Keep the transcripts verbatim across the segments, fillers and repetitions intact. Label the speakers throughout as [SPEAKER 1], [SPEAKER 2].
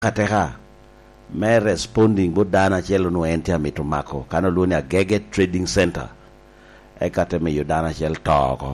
[SPEAKER 1] kateka me responding bo dana chelo no ente amito mako kana luoni a Gege Trading Center e kate me yudana chel toko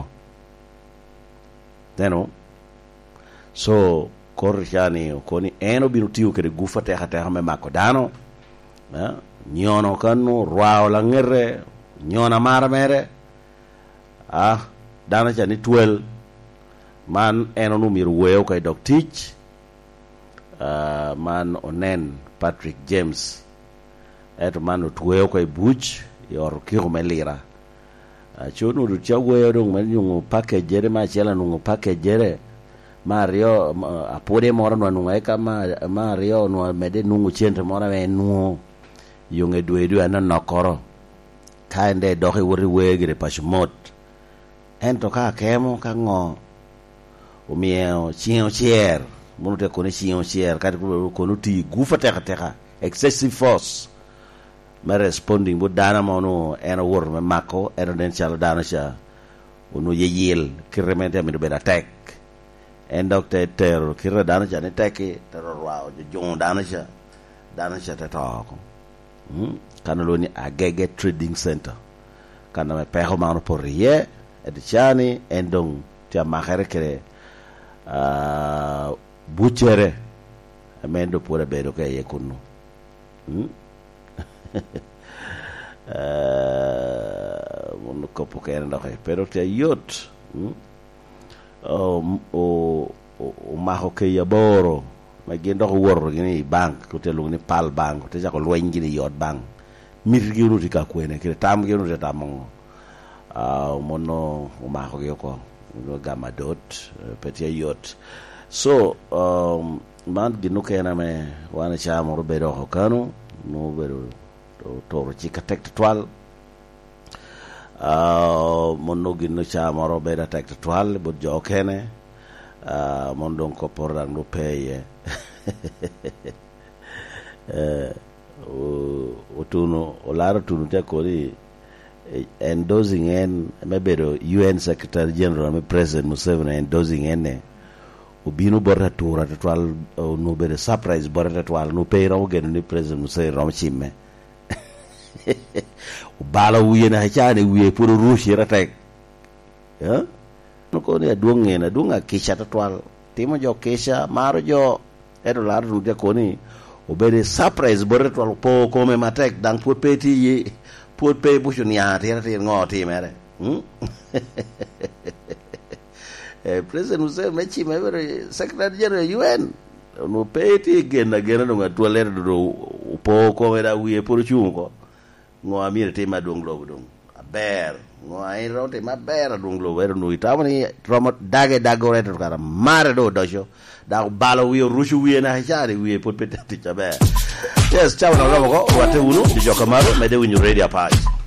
[SPEAKER 1] teno so korchani koni eno binu tiu kede gufa te hata me mako dano eh nyono kanu rwao la ngere nyona mara mere ah dana chani twelve man eno no miru weo kai dok teach uh, man onen Patrick James eto man otweo kai buch yor kiro melira uh, chonu du chagwe dong man yung package jere ma chela nungu package jere Mario uh, apode mora no nungu eka ma Mario no mede nungu chente mora we nuo yung edu edu ana nokoro kaende dohi wori wegire pashmot ento ka kemo ka ngo umieo chio chier munute kone chio chier kati kono ti gufa teka teka excessive force me responding bo dana mono ena wor me mako ena den chala dana cha uno yeyel kiremente mi do beda tek en doctor ter kirre dana cha ne teki teror wa jon dana cha dana cha tatako hm kana loni a Gege Trading Center kana me peho mano por ye et chani endong tia magere kere uh, buchere amendo pure bedo ke yekuno hmm? uh, mono kopo ke ndo ke pero tia yot hmm? o o o maho ke yaboro ma gendo ko wor gini bank ko telu ni pal bank te jako lwengi ni yot bank mirgiru tika kwene kire tam giru te tamong uh, mono uma ko yoko no gama dot uh, petia yot so um man ginu kena me wana cha mo bedo ko kanu no bedo to to chika tek twal uh mono ginu cha mo bedo tek twal bo jo kene uh mon don ko pordan no peye eh o o tuno o laro tuno te ko di endorsing en mebero U N Secretary General me President Museveni endorsing en ubino borra tura twal no bere surprise borra twal no pay raw gen ni President Museveni rom chimme ubala wiye na chaane wiye pour rushi ratek ya no ko ne duonge na dunga kisha twal timo jo kisha maro jo edo laro de ko ni obere surprise borra twal po ko me matek dang pour peti yi pour pay bushu nya te te ngoti mere hm eh President Museveni mechi mebere Secretary General U N no peti gena gena no ngatwalere do po ko era wiye por chungo ngo amire te madong lo dong aber ngo ai rote maber dong lo wero no itawni romo dage dagore to kara mare do dojo da balo wiye rushu wiye na hachari wiye por peti chabe yes chawana romo ko wate unu di jokamaro mede winyu radio page